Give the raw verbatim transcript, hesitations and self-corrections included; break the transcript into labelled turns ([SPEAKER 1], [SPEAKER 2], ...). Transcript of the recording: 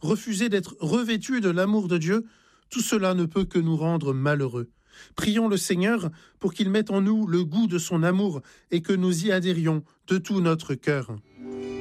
[SPEAKER 1] refuser d'être revêtus de l'amour de Dieu, tout cela ne peut que nous rendre malheureux. Prions le Seigneur pour qu'il mette en nous le goût de son amour et que nous y adhérions de tout notre cœur.